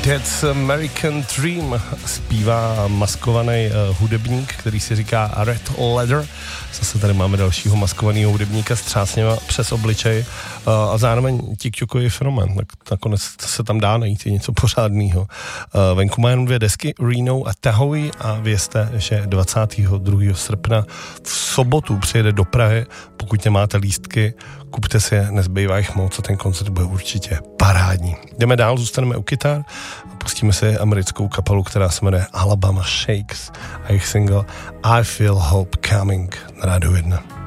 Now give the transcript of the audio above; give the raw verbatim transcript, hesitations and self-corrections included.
That's American Dream zpívá maskovaný uh, hudebník, který si říká Red Leather. Zase tady máme dalšího maskovaného hudebníka s třásněma přes obličej uh, a zároveň TikTokový fenomén. Tak nakonec se tam dá najít i něco pořádného. Uh, venku má jenom dvě desky, Reno a Tahoe, a vězte, že dvacátého druhého srpna v sobotu přijede do Prahy. Pokud nemáte lístky, kupte si je, nezbývá jich moc a ten koncert bude určitě parádní. Jdeme dál, zůstaneme u kytar a pustíme si americkou kapelu, která se jmenuje Alabama Shakes a jejich single I Feel Hope Coming na Rádiu jedna.